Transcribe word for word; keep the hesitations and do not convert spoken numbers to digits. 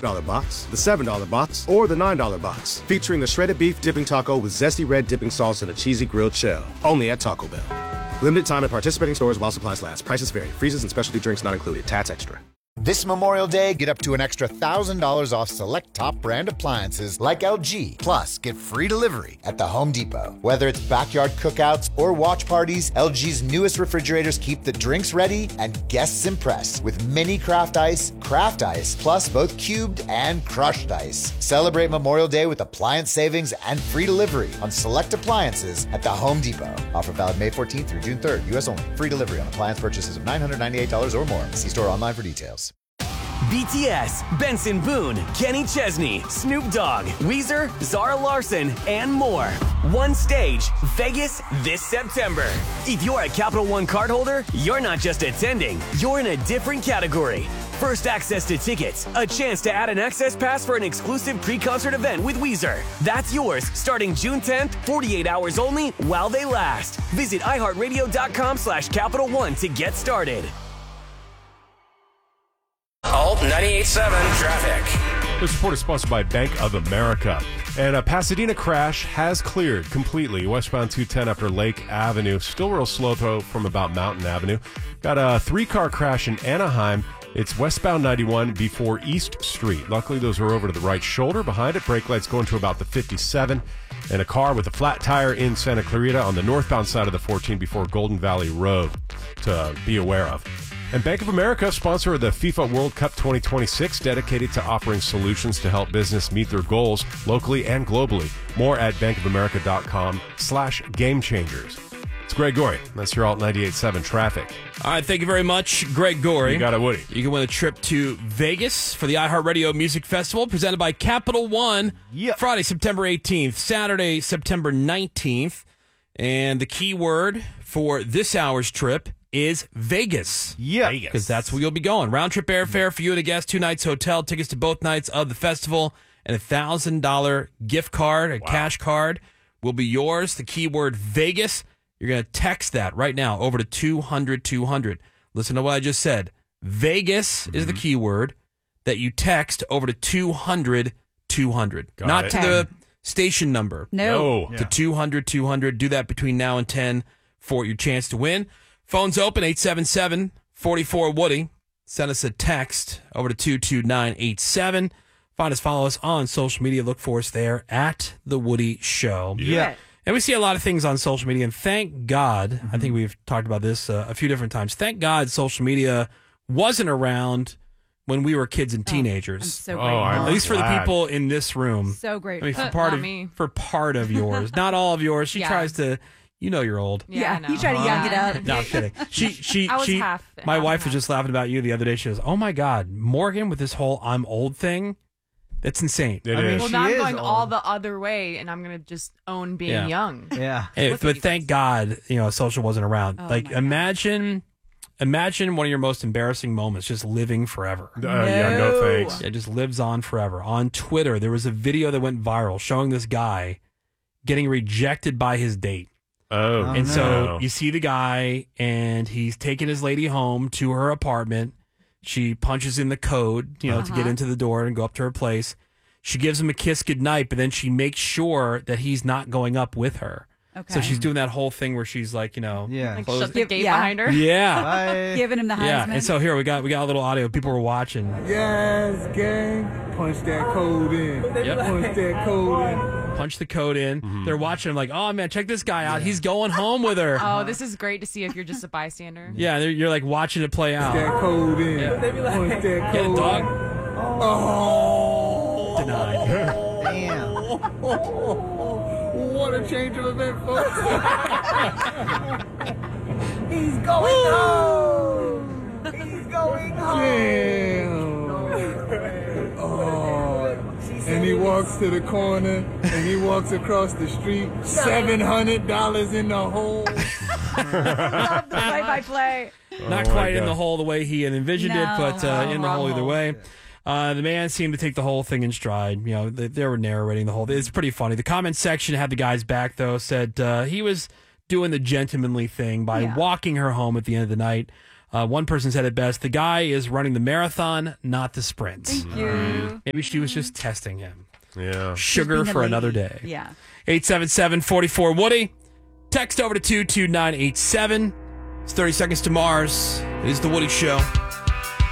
dollar box, the seven dollar box, or the nine dollar box, featuring the shredded beef dipping taco with zesty red dipping sauce and a cheesy grilled shell. Only at Taco Bell. Limited time at participating stores while supplies last. Prices vary. Freezes and specialty drinks not included. Tats extra. This Memorial Day, get up to an extra one thousand dollars off select top brand appliances like L G. Plus, get free delivery at the Home Depot. Whether it's backyard cookouts or watch parties, L G's newest refrigerators keep the drinks ready and guests impressed with mini craft ice, craft ice, plus both cubed and crushed ice. Celebrate Memorial Day with appliance savings and free delivery on select appliances at the Home Depot. Offer valid May fourteenth through June third. U S only. Free delivery on appliance purchases of nine hundred ninety-eight dollars or more. See store online for details. B T S, Benson Boone, Kenny Chesney, Snoop Dogg, Weezer, Zara Larson, and more. One stage, Vegas this September. If you're a Capital One cardholder, you're not just attending, you're in a different category. First access to tickets, a chance to add an access pass for an exclusive pre-concert event with Weezer. That's yours starting June tenth, forty-eight hours only while they last. Visit iHeartRadio.com slash Capital One to get started. Alt ninety-eight point seven traffic. This report is sponsored by Bank of America. And a Pasadena crash has cleared completely. Westbound two ten after Lake Avenue. Still real slow, though, from about Mountain Avenue. Got a three-car crash in Anaheim. It's westbound ninety-one before East Street. Luckily, those are over to the right shoulder. Behind it, brake lights going to about the fifty-seven. And a car with a flat tire in Santa Clarita on the northbound side of the fourteen before Golden Valley Road to be aware of. And Bank of America, sponsor of the FIFA World Cup twenty twenty-six, dedicated to offering solutions to help business meet their goals locally and globally. More at bankofamerica.com slash game changers. It's Greg Gorey. That's your Alt ninety-eight point seven traffic. All right, thank you very much, Greg Gorey. You got it, Woody. You can win a trip to Vegas for the iHeartRadio Music Festival presented by Capital One. Yep. Friday, September eighteenth, Saturday, September nineteenth. And the key word for this hour's trip is Vegas. Yeah. Because that's where you'll be going. Round trip airfare for you and a guest, two nights hotel, tickets to both nights of the festival, and a one thousand dollars gift card, a wow. cash card will be yours. The keyword Vegas. You're going to text that right now over to two hundred two hundred. Listen to what I just said. Vegas mm-hmm. is the keyword that you text over to two hundred two hundred. Got Not it. to the station number. No. To yeah. two hundred two hundred. Do that between now and ten for your chance to win. Phone's open, eight seven seven, four four, Woody. Send us a text over to two two nine eight seven. Find us, follow us on social media. Look for us there at The Woody Show. Yeah. And we see a lot of things on social media, and thank God, mm-hmm. I think we've talked about this uh, a few different times, thank God social media wasn't around when we were kids and teenagers. Oh, I'm so Oh, grateful. I'm At least for the glad. people in this room. So I grateful. mean, for Uh, part not of me. for part of yours, not all of yours. She Yeah. tries to, you know, you're old. Yeah, Yeah, you try to young it up. No, I'm kidding. She, she, I was she. half- my half wife and was half. just laughing about you the other day. She goes, "Oh my God, Morgan with this whole I'm old thing. That's insane." It I mean, is. Well, She now I'm is going old. all the other way, and I'm going to just own being Yeah. young. Yeah. Hey, Look but at you thank guys. God, you know, social wasn't around. Oh, like, my God. imagine, imagine one of your most embarrassing moments, just living forever. Uh, yeah, no thanks. It just lives on forever. On Twitter, there was a video that went viral showing this guy getting rejected by his date. Oh, And no. so you see the guy, and he's taking his lady home to her apartment. She punches in the code, you know, to get Uh-huh. into the door and go up to her place. She gives him a kiss goodnight, but then she makes sure that he's not going up with her. Okay. So she's doing that whole thing where she's like, you know, Yeah. Like, close- shut the Give- gate yeah. behind her. yeah, Bye. Giving him the Heisman. yeah. And so here we got we got a little audio. People were watching. Yes, gang. Punch that code in. Yep. Punch that code in. Punch the code in. They're watching him like, oh man, check this guy out. He's going home with her. Oh, this is great to see if you're just a bystander. Yeah, they're- you're like watching it play out. That code in. Yeah. Punch that Get code it, dog. in. Oh. Denied. Damn. What a change of event, folks. He's going home. He's going home. Damn. Oh. And he walks to the corner, and he walks across the street. seven hundred dollars in the hole. Love the play-by-play. Not Oh, my quite in God. the hole the way he had envisioned it, No. but uh, in the Wrong hole either hole. way. Uh, the man seemed to take the whole thing in stride. You know, they, they were narrating the whole thing. It's pretty funny. The comment section had the guy's back, though, said uh, he was doing the gentlemanly thing by Yeah. walking her home at the end of the night. Uh, one person said it best. The guy is running the marathon, not the sprint. Thank you. Maybe she was just testing him. Yeah. Sugar Just being a for lady. another day. Yeah. eight seven seven, four four, Woody. Text over to two two nine eight seven. It's thirty Seconds to Mars. It is The Woody Show.